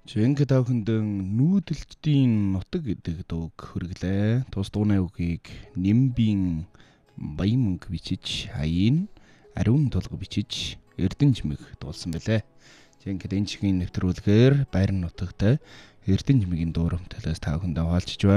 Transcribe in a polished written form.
Жинхэнэ тавхандын нүүдэлтийн нутаг гэдэг дууг хөрглөө. Тус дууны үгийг Нимбийн Баян мөнгө бичиж, Хаяын Ариун тулга бичиж, Эрдэнэжмэг дуулсан байлээ. Жинхэнэ энэ чигийн нэвтрүүлгээр Байрны нутагт Эрдэнэжмэгийн дуурамт талаас тавхандаа хаалцж байна.